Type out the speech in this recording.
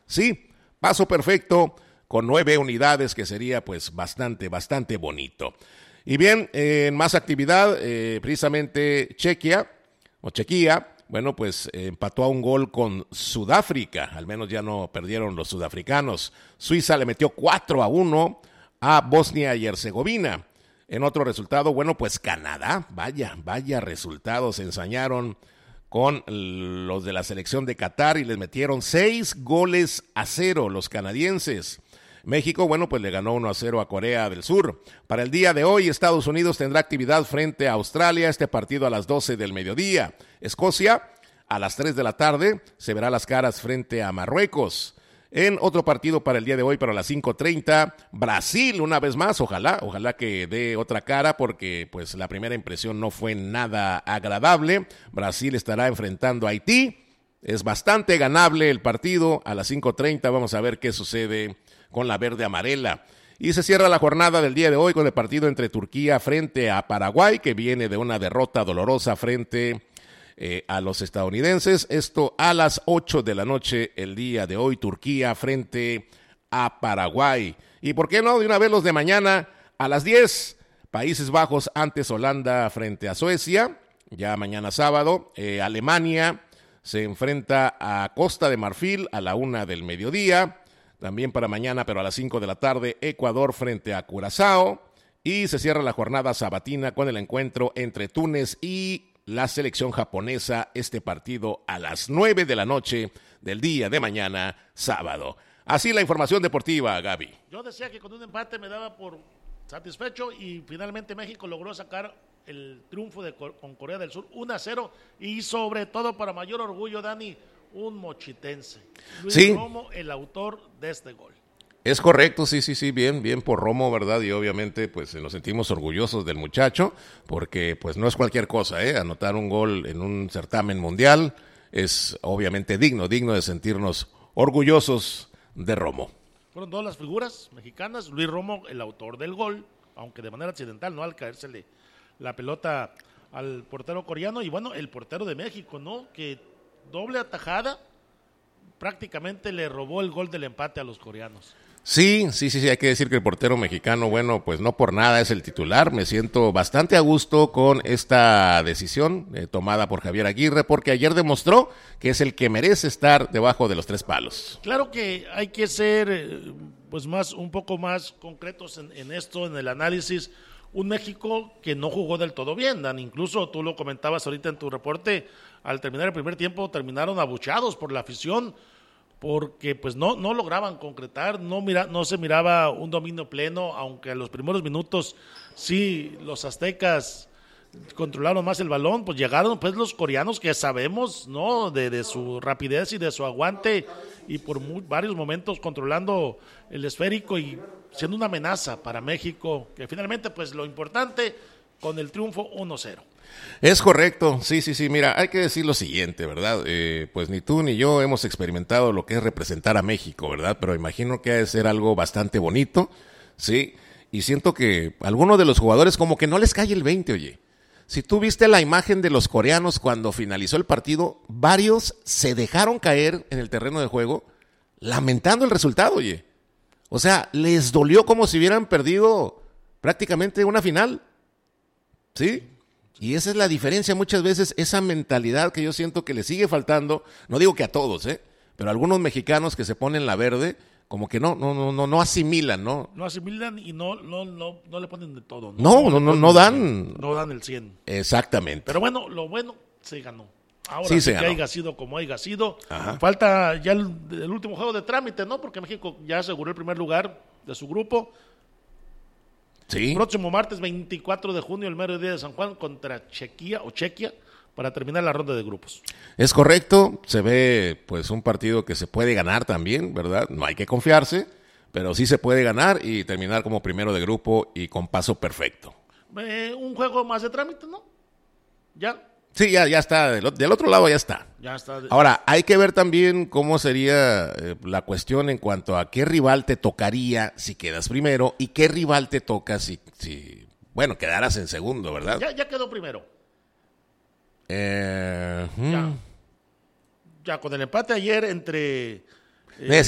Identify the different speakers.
Speaker 1: Sí, paso perfecto con 9 unidades, que sería pues bastante bonito. Y bien, en más actividad, precisamente Chequia, bueno, pues empató a un gol con Sudáfrica, al menos ya no perdieron los sudafricanos. Suiza le metió 4-1 a Bosnia y Herzegovina. En otro resultado, bueno, pues Canadá, vaya resultados, se ensañaron con los de la selección de Qatar y les metieron 6-0 los canadienses. México, bueno, pues le ganó 1-0 a Corea del Sur. Para el día de hoy, Estados Unidos tendrá actividad frente a Australia, este partido a las 12 del mediodía. Escocia, a las 3 de la tarde, se verá las caras frente a Marruecos. En otro partido para el día de hoy, para las 5:30, Brasil, una vez más, ojalá que dé otra cara, porque pues la primera impresión no fue nada agradable. Brasil estará enfrentando a Haití. Es bastante ganable el partido. A las 5:30 vamos a ver qué sucede con la verde amarela. Y se cierra la jornada del día de hoy con el partido entre Turquía frente a Paraguay, que viene de una derrota dolorosa frente a los estadounidenses. Esto a las 8 de la noche el día de hoy, Turquía frente a Paraguay. Y por qué no, de una vez los de mañana a las 10, Países Bajos antes Holanda frente a Suecia, ya mañana sábado. Alemania se enfrenta a Costa de Marfil a la 1 del mediodía. También para mañana, pero a las 5 de la tarde, Ecuador frente a Curazao. Y se cierra la jornada sabatina con el encuentro entre Túnez y la selección japonesa, este partido a las 9 de la noche del día de mañana, sábado. Así la información deportiva, Gaby.
Speaker 2: Yo decía que con un empate me daba por satisfecho y finalmente México logró sacar el triunfo con Corea del Sur 1-0 y sobre todo para mayor orgullo, Dani, un mochitense. Luis Romo, el autor de este gol.
Speaker 1: Es correcto, sí, bien por Romo, ¿verdad? Y obviamente pues nos sentimos orgullosos del muchacho, porque pues no es cualquier cosa, anotar un gol en un certamen mundial es obviamente digno de sentirnos orgullosos de Romo.
Speaker 2: Fueron dos las figuras mexicanas, Luis Romo, el autor del gol, aunque de manera accidental, ¿no? Al caérsele la pelota al portero coreano, y bueno, el portero de México, ¿no? Que doble atajada, prácticamente le robó el gol del empate a los coreanos.
Speaker 1: Sí, hay que decir que el portero mexicano, bueno, pues no por nada es el titular. Me siento bastante a gusto con esta decisión tomada por Javier Aguirre, porque ayer demostró que es el que merece estar debajo de los 3 palos.
Speaker 2: Claro que hay que ser pues un poco más concretos en esto, en el análisis. Un México que no jugó del todo bien, Dan, incluso tú lo comentabas ahorita en tu reporte, al terminar el primer tiempo terminaron abucheados por la afición, porque pues no lograban concretar, no se miraba un dominio pleno, aunque en los primeros minutos sí los aztecas controlaron más el balón, pues llegaron pues los coreanos que sabemos, ¿no? De su rapidez y de su aguante, y por varios momentos controlando el esférico y siendo una amenaza para México, que finalmente pues lo importante con el triunfo 1-0.
Speaker 1: Es correcto, sí, mira, hay que decir lo siguiente, ¿verdad? Pues ni tú ni yo hemos experimentado lo que es representar a México, ¿verdad? Pero imagino que ha de ser algo bastante bonito, ¿sí? Y siento que a algunos de los jugadores como que no les cae el 20, oye. Si tú viste la imagen de los coreanos cuando finalizó el partido, varios se dejaron caer en el terreno de juego lamentando el resultado, oye. O sea, les dolió como si hubieran perdido prácticamente una final, ¿sí? Y esa es la diferencia muchas veces, esa mentalidad que yo siento que le sigue faltando, no digo que a todos, pero a algunos mexicanos que se ponen la verde, como que no asimilan, ¿no?
Speaker 2: No asimilan y no le ponen de todo.
Speaker 1: No dan.
Speaker 2: No dan el 100.
Speaker 1: Exactamente.
Speaker 2: Pero bueno, lo bueno se ganó. Ahora
Speaker 1: sí
Speaker 2: que haya sido como haya sido. Ajá. Falta ya el último juego de trámite, ¿no? Porque México ya aseguró el primer lugar de su grupo.
Speaker 1: Sí.
Speaker 2: Próximo martes 24 de junio, el mero día de San Juan, contra Chequia, para terminar la ronda de grupos.
Speaker 1: Es correcto, se ve pues un partido que se puede ganar también, ¿verdad? No hay que confiarse, pero sí se puede ganar y terminar como primero de grupo y con paso perfecto.
Speaker 2: Un juego más de trámite, ¿no? Ya.
Speaker 1: Sí, ya está, del otro lado ya está.
Speaker 2: Ya está.
Speaker 1: Ahora, hay que ver también cómo sería la cuestión en cuanto a qué rival te tocaría si quedas primero y qué rival te toca si quedaras en segundo, ¿verdad?
Speaker 2: Ya quedó primero. Ya con el empate ayer entre